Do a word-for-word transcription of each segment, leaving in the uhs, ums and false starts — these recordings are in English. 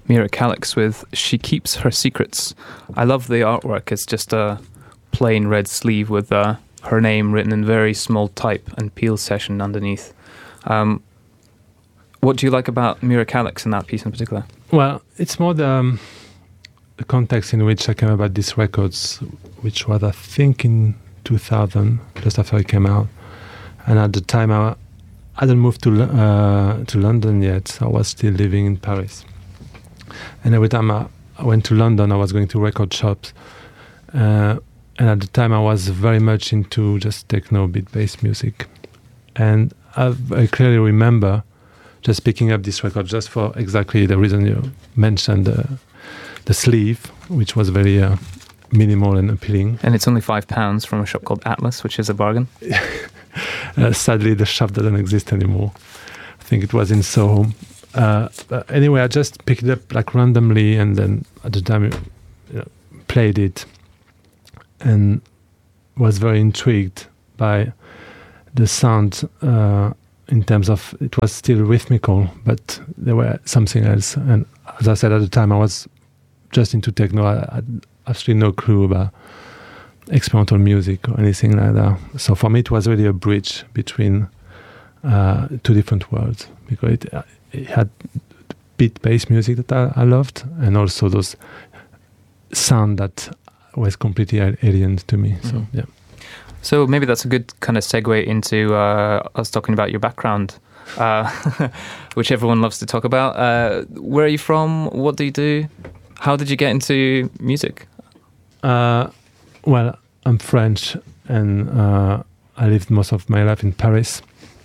Mira Calix with She Keeps Her Secrets. I love the artwork. It's just a plain red sleeve with uh, her name written in very small type and Peel Session underneath. Um, what do you like about Mira Calix in that piece in particular? Well, it's more the, um, the context in which I came about these records, which was, I think, in two thousand, just after it came out. And at the time, I hadn't moved to uh, to London yet. I was still living in Paris. And every time I, I went to London, I was going to record shops. Uh, and at the time, I was very much into just techno, beat-based music. And I, I clearly remember just picking up this record just for exactly the reason you mentioned, uh, the sleeve, which was very uh, minimal and appealing. And it's only five pounds from a shop called Atlas, which is a bargain. uh, sadly, the shop doesn't exist anymore. I think it was in Soho. Uh, but anyway, I just picked it up like randomly, and then at the time, you know, played it, and was very intrigued by the sound. Uh, in terms of, it was still rhythmical, but there were something else. And as I said at the time, I was just into techno. I had absolutely no clue about experimental music or anything like that. So for me, it was really a bridge between uh, two different worlds, because it, it had beat-based music that I, I loved, and also those sound that was completely alien to me. Mm-hmm. So, yeah. So maybe that's a good kind of segue into uh, us talking about your background, uh, which everyone loves to talk about. Uh, where are you from? What do you do? How did you get into music? Uh, well, I'm French, and uh, I lived most of my life in Paris.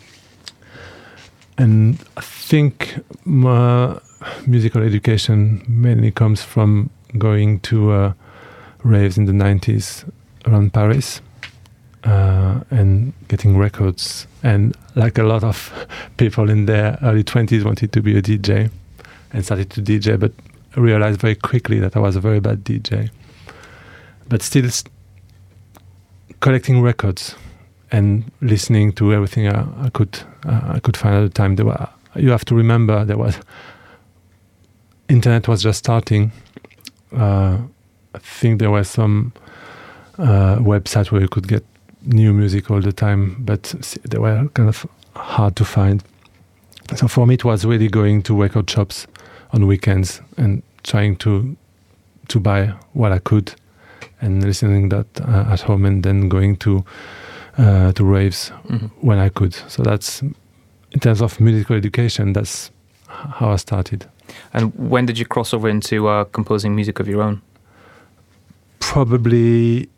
And I think my musical education mainly comes from going to uh, raves in the nineties around Paris. Uh, and getting records, and like a lot of people in their early twenties wanted to be a D J and started to D J, but I realized very quickly that I was a very bad D J. But still st- collecting records and listening to everything I, I could uh, I could find at the time. There were, you have to remember, there was internet was just starting. Uh, I think there were some uh, websites where you could get new music all the time, but they were kind of hard to find. So for me, it was really going to record shops on weekends and trying to to buy what I could and listening that uh, at home, and then going to uh, to raves mm-hmm. when I could. So that's, in terms of musical education, that's how I started. And when did you cross over into uh, composing music of your own? Probably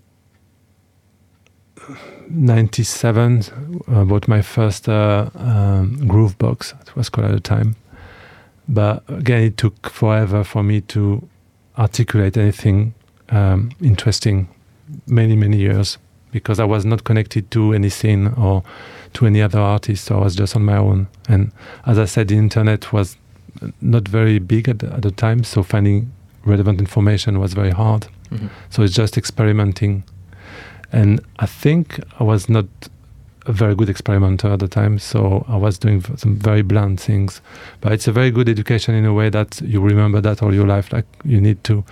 ninety-seven, I bought my first uh, um, groove box, it was called at the time. But again, it took forever for me to articulate anything um, interesting, many, many years, because I was not connected to any scene or to any other artist, so I was just on my own. And as I said, the internet was not very big at the, at the time, so finding relevant information was very hard. Mm-hmm. So it's just experimenting. And I think I was not a very good experimenter at the time, so I was doing some very blunt things. But it's a very good education in a way that you remember that all your life. Like, you need to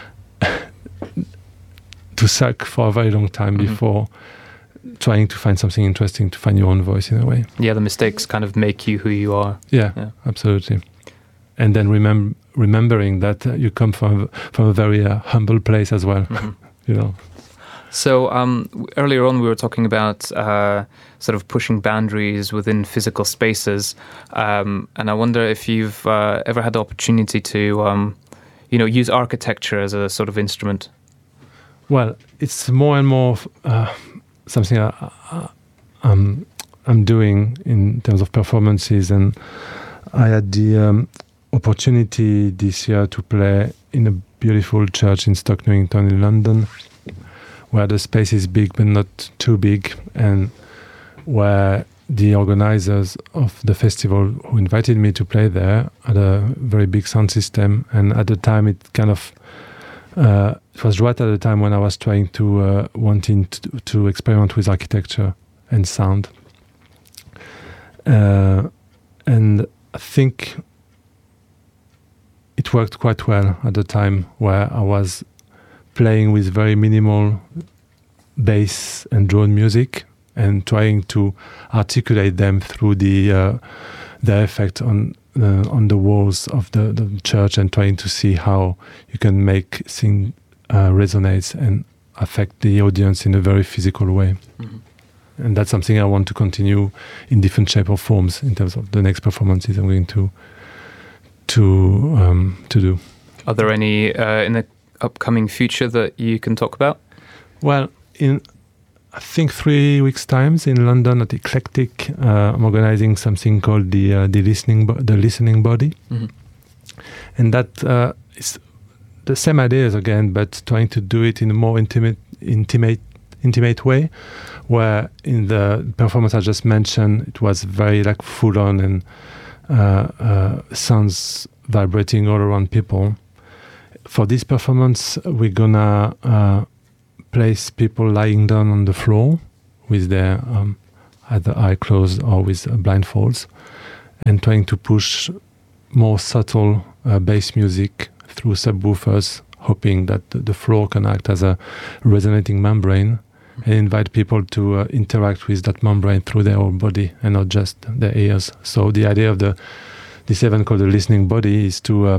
to suck for a very long time mm-hmm. before trying to find something interesting, to find your own voice in a way. Yeah, the mistakes kind of make you who you are. Yeah, yeah. Absolutely. And then remem- remembering that uh, you come from from a very uh, humble place as well, mm-hmm. you know. So um, earlier on, we were talking about uh, sort of pushing boundaries within physical spaces, um, and I wonder if you've uh, ever had the opportunity to, um, you know, use architecture as a sort of instrument. Well, it's more and more uh, something I, I, um, I'm doing in terms of performances, and I had the um, opportunity this year to play in a beautiful church in Stoke Newington in London, where the space is big but not too big, and where the organizers of the festival who invited me to play there had a very big sound system. And at the time, it kind of uh, it was right at the time when I was trying to uh, wanting to, to experiment with architecture and sound. Uh, and I think it it worked quite well at the time, where I was playing with very minimal bass and drone music and trying to articulate them through the uh, the effect on uh, on the walls of the, the church, and trying to see how you can make things uh, resonate and affect the audience in a very physical way. Mm-hmm. And that's something I want to continue in different shape or forms in terms of the next performances I'm going to to um, to do. Are there any uh, in the upcoming future that you can talk about? Well, in I think three weeks' times in London at Eclectic, uh, I'm organizing something called the uh, the listening bo- the listening body, mm-hmm. and that uh, is the same ideas again, but trying to do it in a more intimate intimate intimate way, where in the performance I just mentioned, it was very like full on and uh, uh, sounds vibrating all around people. For this performance, we're gonna uh, place people lying down on the floor with their um, either eye closed or with uh, blindfolds, and trying to push more subtle uh, bass music through subwoofers, hoping that the, the floor can act as a resonating membrane and invite people to uh, interact with that membrane through their whole body and not just their ears. So the idea of the this event called the listening body is to um,